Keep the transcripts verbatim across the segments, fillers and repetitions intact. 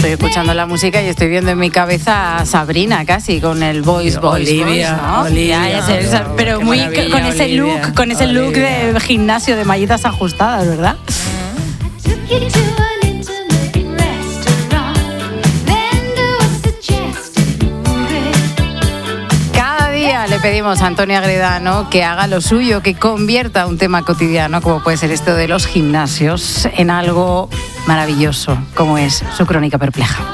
Estoy escuchando la música y estoy viendo en mi cabeza a Sabrina casi con el Voice Voice Olivia, Voice, ¿no? Olivia, ya, ya sé, claro, pero muy con ese Olivia, look, con ese Olivia. look de gimnasio de mallitas ajustadas, ¿verdad? Le pedimos a Antonio Agredano que haga lo suyo, que convierta un tema cotidiano, como puede ser esto de los gimnasios, en algo maravilloso, como es su crónica perpleja.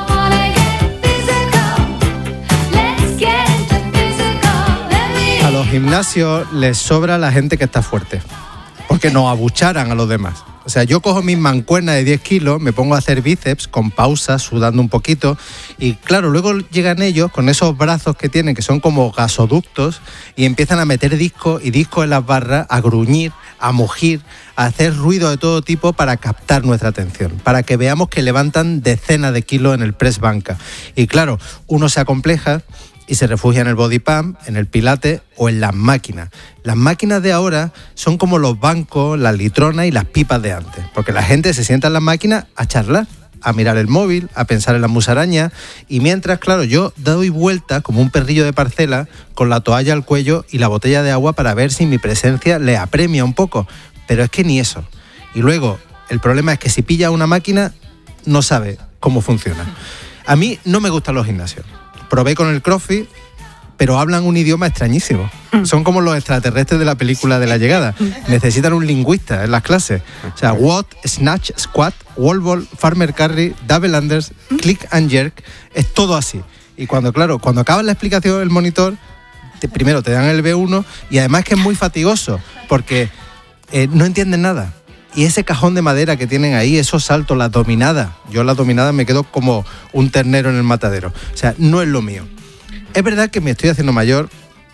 A los gimnasios les sobra la gente que está fuerte, porque nos abucharan a los demás. O sea, yo cojo mis mancuernas de diez kilos, me pongo a hacer bíceps con pausas, sudando un poquito, y claro, luego llegan ellos con esos brazos que tienen, que son como gasoductos, y empiezan a meter discos y discos en las barras, a gruñir, a mugir, a hacer ruido de todo tipo para captar nuestra atención, para que veamos que levantan decenas de kilos en el press banca. Y claro, uno se acompleja y se refugia en el body pump, en el pilates o en las máquinas. Las máquinas de ahora son como los bancos, las litronas y las pipas de antes, porque la gente se sienta en las máquinas a charlar, a mirar el móvil, a pensar en las musarañas, y mientras, claro, yo doy vuelta como un perrillo de parcela con la toalla al cuello y la botella de agua para ver si mi presencia le apremia un poco, pero es que ni eso. Y luego, el problema es que si pilla una máquina, no sabe cómo funciona. A mí no me gustan los gimnasios. Probé con el CrossFit, pero hablan un idioma extrañísimo. Son como los extraterrestres de la película de La Llegada. Necesitan un lingüista en las clases. O sea, Watt, Snatch, Squat, Wall Ball, Farmer Carry, Double Unders, Click and Jerk, es todo así. Y cuando, claro, cuando acaba la explicación el monitor, te, primero te dan el B uno y además que es muy fatigoso, porque eh, no entienden nada. Y ese cajón de madera que tienen ahí, esos saltos, las dominadas. Yo las dominadas me quedo como un ternero en el matadero. O sea, no es lo mío. Es verdad que me estoy haciendo mayor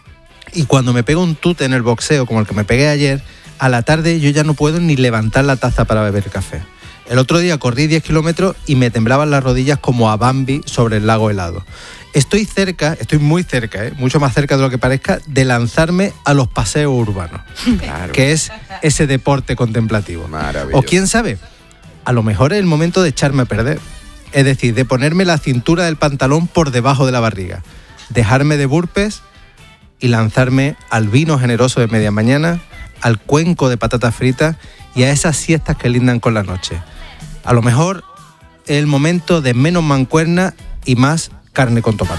y cuando me pego un tute en el boxeo, como el que me pegué ayer, a la tarde yo ya no puedo ni levantar la taza para beber café. El otro día corrí diez kilómetros y me temblaban las rodillas como a Bambi sobre el lago helado. Estoy cerca, estoy muy cerca, ¿eh? mucho más cerca de lo que parezca, de lanzarme a los paseos urbanos, claro. que es ese deporte contemplativo. O quién sabe, a lo mejor es el momento de echarme a perder. Es decir, de ponerme la cintura del pantalón por debajo de la barriga, dejarme de burpees y lanzarme al vino generoso de media mañana, al cuenco de patatas fritas y a esas siestas que lindan con la noche. A lo mejor es el momento de menos mancuerna y más carne con tomate.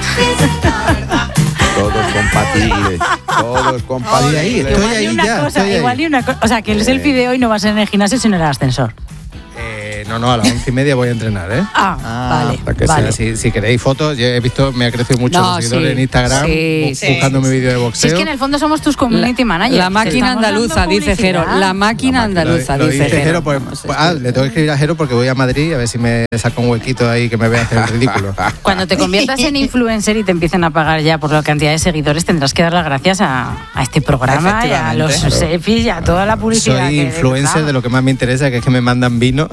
Todo es compatible, todo es compatible. Ahí, estoy igual ahí y una ya, cosa, estoy ahí. igual y una cosa, o sea, que el selfie de hoy no va a ser en el gimnasio sino en el ascensor. Eh, no, no, a las once y media voy a entrenar, ¿eh? Ah, Ah, vale, para que vale. sea, si, si queréis fotos, yo he visto, me ha crecido mucho No, los seguidores sí, en Instagram, sí, bu- sí, buscando sí, mi vídeo de Si boxeo. es que en el fondo somos tus community managers. La máquina Estamos andaluza, dando dice Jero. publicidad. La máquina andaluza, Lo dice dice Jero. Jero, pues, pues, ah, le tengo que escribir a Jero porque voy a Madrid a ver si me saca un huequito ahí que me vea hacer el ridículo. Cuando te conviertas en influencer y te empiecen a pagar ya por la cantidad de seguidores, tendrás que dar las gracias a, a este programa y a los Efectivamente. selfies y a toda la publicidad. Soy que- influencer claro. de lo que más me interesa, que es que me mandan vino.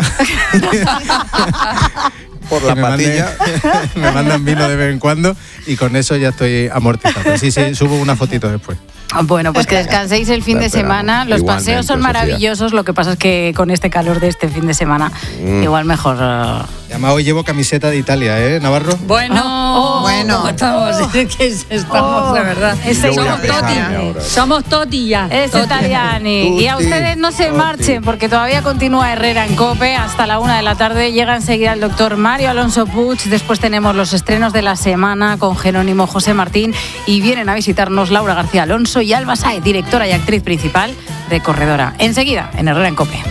Por la Que me manden- patilla. me mandan vino de vez en cuando y con eso ya estoy amortizado. Sí, sí, subo una fotito después. Bueno, pues que descanséis el fin de Esperamos. semana. Los Igualmente, paseos son Sofía. maravillosos. Lo que pasa es que con este calor de este fin de semana, Mm. igual mejor. uh, Y además hoy llevo camiseta de Italia, ¿eh, Navarro? Bueno, Oh, bueno, oh, estamos, es que estamos oh, de verdad. ese Yo voy a Somos pesarme toti, ahora. somos toti ya. Es Toti. Italiani. Y a Tutti, ustedes no se tutti. marchen porque todavía continúa Herrera en COPE hasta la una de la tarde. Llega enseguida el doctor Mario Alonso Puig. Después tenemos los estrenos de la semana con Jerónimo José Martín. Y vienen a visitarnos Laura García Alonso y Alba Saez, directora y actriz principal de Corredora. Enseguida en Herrera en COPE.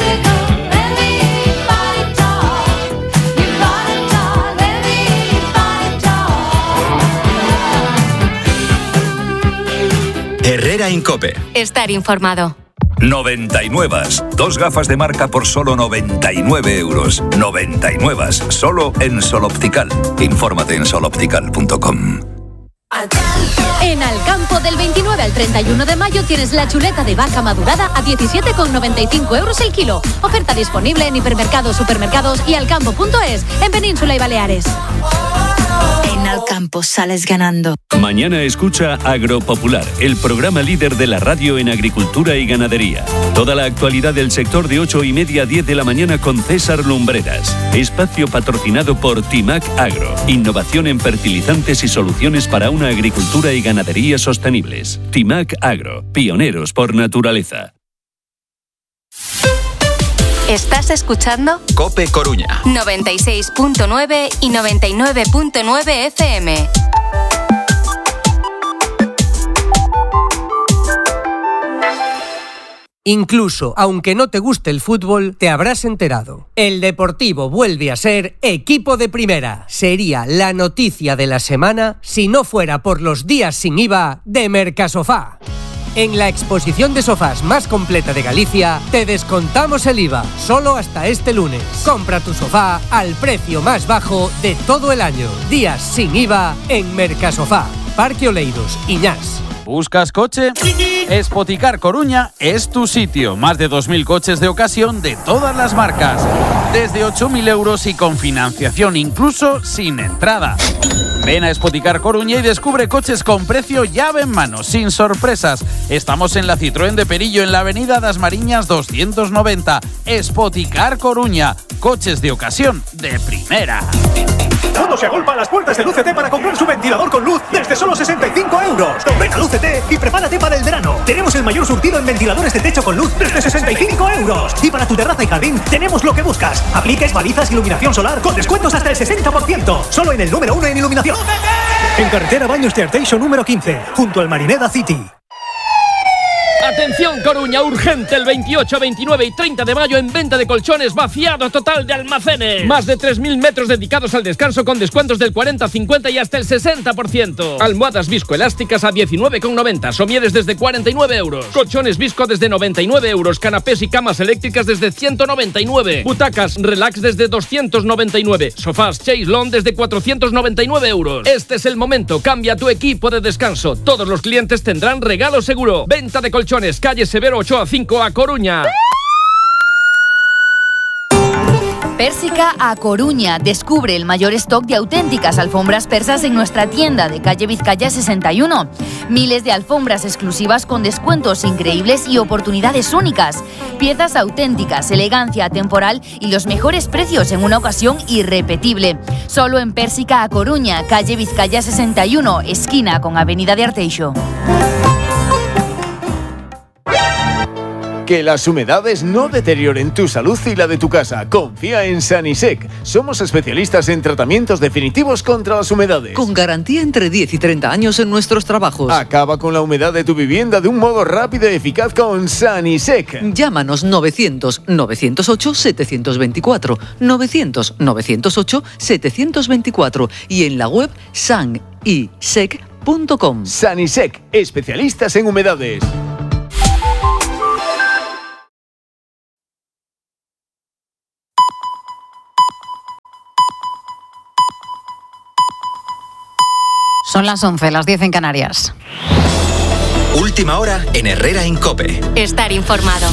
Herrera en COPE. Estar informado. noventa y nueve. Dos gafas de marca por solo noventa y nueve euros. noventa y nueve. Solo en Sol Optical. Infórmate en sol optical punto com. En Alcampo, del veintinueve al treinta y uno de mayo, tienes la chuleta de vaca madurada a diecisiete con noventa y cinco euros el kilo. Oferta disponible en hipermercados, supermercados y alcampo punto es, en Península y Baleares. En al campo sales ganando. Mañana escucha Agropopular, el programa líder de la radio en agricultura y ganadería. Toda la actualidad del sector de ocho y media a diez de la mañana con César Lumbreras. Espacio patrocinado por Timac Agro. Innovación en fertilizantes y soluciones para una agricultura y ganadería sostenibles. Timac Agro, pioneros por naturaleza. ¿Estás escuchando? COPE Coruña. noventa y seis punto nueve y noventa y nueve punto nueve F M. Incluso, aunque no te guste el fútbol, te habrás enterado. El Deportivo vuelve a ser equipo de primera. Sería la noticia de la semana si no fuera por los días sin I V A de Mercasofá. En la exposición de sofás más completa de Galicia, te descontamos el I V A, solo hasta este lunes. Compra tu sofá al precio más bajo de todo el año. Días sin I V A en Mercasofá. Parque Oleiros, Iñás. ¿Buscas coche? Spoticar Coruña es tu sitio. Más de dos mil coches de ocasión de todas las marcas. Desde ocho mil euros y con financiación, incluso sin entrada. Ven a Spoticar Coruña y descubre coches con precio llave en mano, sin sorpresas. Estamos en la Citroën de Perillo, en la avenida Das Mariñas doscientos noventa. Spoticar Coruña. Coches de ocasión de primera. Todo se agolpa a las puertas de Luz E T para comprar su ventilador con luz desde solo sesenta y cinco euros. Ven a Luz E T y prepárate para el verano. Tenemos el mayor surtido en ventiladores de techo con luz desde sesenta y cinco euros. Y para tu terraza y jardín tenemos lo que buscas. Apliques, balizas, iluminación solar con descuentos hasta el sesenta por ciento. Solo en el número uno en iluminación. En carretera Baños de Arteixo número quince, junto al Marineda City. Atención Coruña, urgente el veintiocho, veintinueve y treinta de mayo en venta de colchones, vaciado total de almacenes. Más de tres mil metros dedicados al descanso con descuentos del cuarenta, cincuenta y hasta el sesenta por ciento. Almohadas viscoelásticas a diecinueve con noventa, somieres desde cuarenta y nueve euros. Colchones visco desde noventa y nueve euros, canapés y camas eléctricas desde ciento noventa y nueve. Butacas relax desde doscientos noventa y nueve. Sofás Chase Lawn desde cuatrocientos noventa y nueve euros. Este es el momento, cambia tu equipo de descanso. Todos los clientes tendrán regalo seguro. Venta de colchones. Calle Severo ocho a cinco a Coruña. Pérsica a Coruña. Descubre el mayor stock de auténticas alfombras persas en nuestra tienda de calle Vizcaya sesenta y uno. Miles de alfombras exclusivas con descuentos increíbles y oportunidades únicas. Piezas auténticas, elegancia atemporal y los mejores precios en una ocasión irrepetible. Solo en Pérsica a Coruña, calle Vizcaya sesenta y uno, esquina con Avenida de Arteixo. Que las humedades no deterioren tu salud y la de tu casa. Confía en Sanisec. Somos especialistas en tratamientos definitivos contra las humedades. Con garantía entre diez y treinta años en nuestros trabajos. Acaba con la humedad de tu vivienda de un modo rápido y eficaz con Sanisec. Llámanos novecientos, novecientos ocho, setecientos veinticuatro, novecientos, novecientos ocho, setecientos veinticuatro y en la web sanisec punto com. Sanisec, especialistas en humedades. Son las once, las diez en Canarias. Última hora en Herrera en COPE. Estar informado.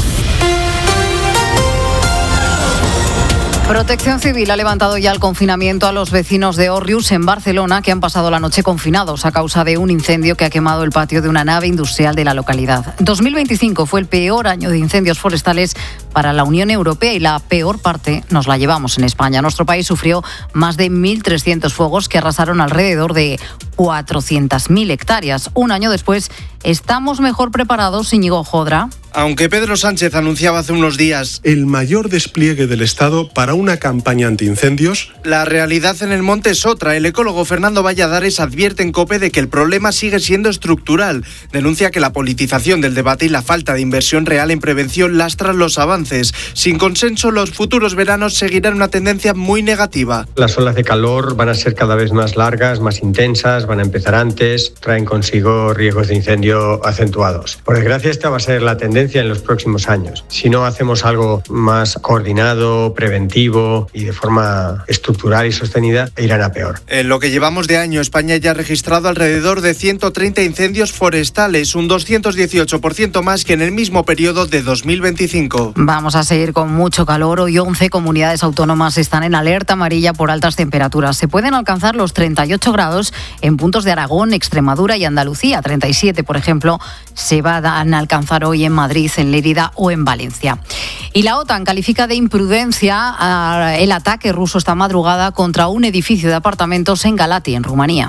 Protección Civil ha levantado ya el confinamiento a los vecinos de Òrrius, en Barcelona, que han pasado la noche confinados a causa de un incendio que ha quemado el patio de una nave industrial de la localidad. dos mil veinticinco fue el peor año de incendios forestales para la Unión Europea y la peor parte nos la llevamos en España. Nuestro país sufrió más de mil trescientos fuegos que arrasaron alrededor de cuatrocientas mil hectáreas. Un año después, ¿estamos mejor preparados, Íñigo Jodra? Aunque Pedro Sánchez anunciaba hace unos días el mayor despliegue del Estado para una campaña antiincendios, la realidad en el monte es otra. El ecólogo Fernando Valladares advierte en COPE de que el problema sigue siendo estructural. Denuncia que la politización del debate y la falta de inversión real en prevención lastran los avances. Sin consenso, los futuros veranos seguirán una tendencia muy negativa. Las olas de calor van a ser cada vez más largas, más intensas, van a empezar antes, traen consigo riesgos de incendios medio acentuados. Por desgracia, esta va a ser la tendencia en los próximos años. Si no hacemos algo más coordinado, preventivo y de forma estructural y sostenida, irán a peor. En lo que llevamos de año, España ya ha registrado alrededor de ciento treinta incendios forestales, un doscientos dieciocho por ciento más que en el mismo periodo de dos mil veinticinco. Vamos a seguir con mucho calor. Hoy once comunidades autónomas están en alerta amarilla por altas temperaturas. Se pueden alcanzar los treinta y ocho grados en puntos de Aragón, Extremadura y Andalucía. treinta y siete, por ejemplo, se van a alcanzar hoy en Madrid, en Lérida o en Valencia. Y la OTAN califica de imprudencia el ataque ruso esta madrugada contra un edificio de apartamentos en Galati, en Rumanía.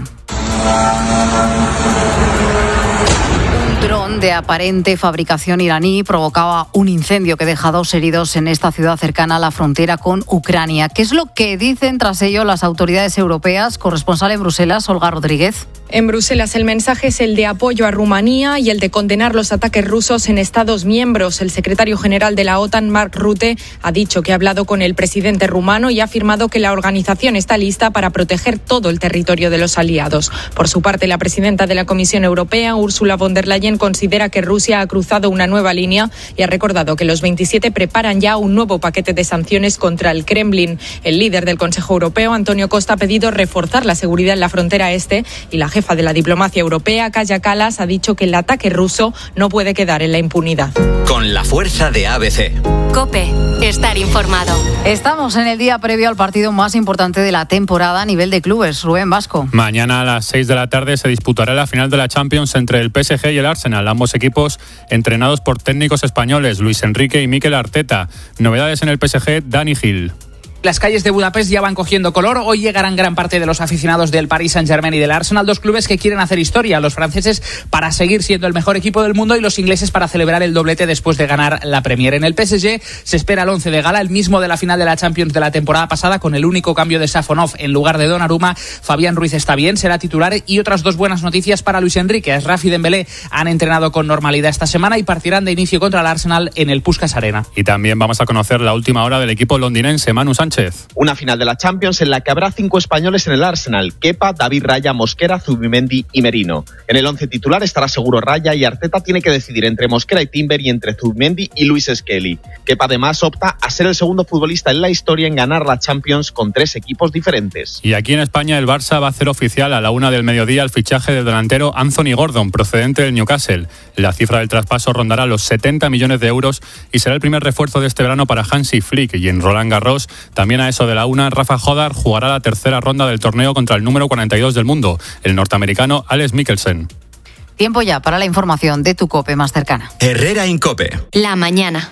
Un dron de aparente fabricación iraní provocaba un incendio que deja dos heridos en esta ciudad cercana a la frontera con Ucrania. ¿Qué es lo que dicen tras ello las autoridades europeas? Corresponsal en Bruselas, Olga Rodríguez. En Bruselas el mensaje es el de apoyo a Rumanía y el de condenar los ataques rusos en Estados miembros. El secretario general de la OTAN, Mark Rutte, ha dicho que ha hablado con el presidente rumano y ha afirmado que la organización está lista para proteger todo el territorio de los aliados. Por su parte, la presidenta de la Comisión Europea, Ursula von der Leyen, considera que Rusia ha cruzado una nueva línea y ha recordado que los veintisiete preparan ya un nuevo paquete de sanciones contra el Kremlin. El líder del Consejo Europeo, Antonio Costa, ha pedido reforzar la seguridad en la frontera este y la jefa de la diplomacia europea, Kaja Kallas, ha dicho que el ataque ruso no puede quedar en la impunidad. Con la fuerza de A B C. COPE, estar informado. Estamos en el día previo al partido más importante de la temporada a nivel de clubes. Rubén Vasco. Mañana a las seis de la tarde se disputará la final de la Champions entre el P S G y el Arsenal. Ambos equipos entrenados por técnicos españoles, Luis Enrique y Mikel Arteta. Novedades en el P S G, Dani Gil. Las calles de Budapest ya van cogiendo color. Hoy llegarán gran parte de los aficionados del Paris Saint-Germain y del Arsenal, dos clubes que quieren hacer historia. Los franceses para seguir siendo el mejor equipo del mundo y los ingleses para celebrar el doblete después de ganar la Premier. En el P S G se espera el once de gala, el mismo de la final de la Champions de la temporada pasada, con el único cambio de Safonov en lugar de Donnarumma. Fabián Ruiz está bien, será titular. Y otras dos buenas noticias para Luis Enrique. Ashraf y Dembélé han entrenado con normalidad esta semana y partirán de inicio contra el Arsenal en el Puskás Arena. Y también vamos a conocer la última hora del equipo londinense, Manu Sánchez. Una final de la Champions en la que habrá cinco españoles en el Arsenal: Kepa, David Raya, Mosquera, Zubimendi y Merino. En el once titular estará seguro Raya y Arteta tiene que decidir entre Mosquera y Timber y entre Zubimendi y Luis Skelly. Kepa además opta a ser el segundo futbolista en la historia en ganar la Champions con tres equipos diferentes. Y aquí en España el Barça va a hacer oficial a la una del mediodía el fichaje del delantero Anthony Gordon, procedente del Newcastle. La cifra del traspaso rondará los setenta millones de euros y será el primer refuerzo de este verano para Hansi Flick. Y en Roland Garros, también a eso de la una, Rafa Jodar jugará la tercera ronda del torneo contra el número cuarenta y dos del mundo, el norteamericano Alex Mikkelsen. Tiempo ya para la información de tu COPE más cercana. Herrera Incope. La mañana.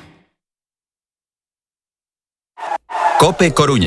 COPE Coruña.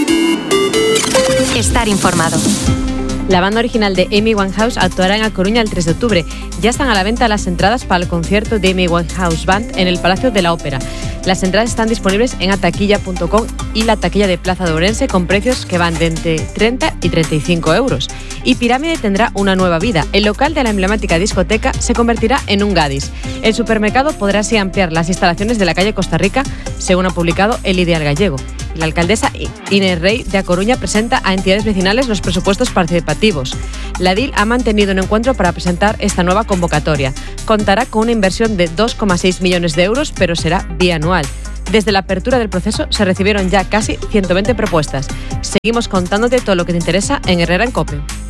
Estar informado. La banda original de Amy Winehouse actuará en A Coruña el tres de octubre. Ya están a la venta las entradas para el concierto de Amy Winehouse Band en el Palacio de la Ópera. Las entradas están disponibles en ataquilla punto com y la taquilla de Plaza de Ourense, con precios que van de entre treinta y treinta y cinco euros. Y Pirámide tendrá una nueva vida. El local de la emblemática discoteca se convertirá en un Gadis. El supermercado podrá así ampliar las instalaciones de la calle Costa Rica, según ha publicado El Ideal Gallego. La alcaldesa Inés Rey de A Coruña presenta a entidades vecinales los presupuestos participativos. La D I L ha mantenido un encuentro para presentar esta nueva convocatoria. Contará con una inversión de dos coma seis millones de euros, pero será bianual. Desde la apertura del proceso se recibieron ya casi ciento veinte propuestas. Seguimos contándote todo lo que te interesa en Herrera en COPE.